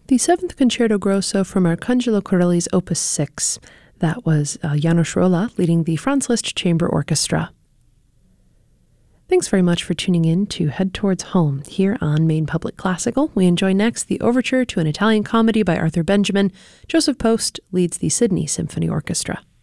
The Seventh Concerto Grosso from Arcangelo Corelli's Opus 6. That was János Róla leading the Franz Liszt Chamber Orchestra. Thanks very much for tuning in to Head Towards Home here on Maine Public Classical. We enjoy next the overture to an Italian comedy by Arthur Benjamin. Joseph Post leads the Sydney Symphony Orchestra.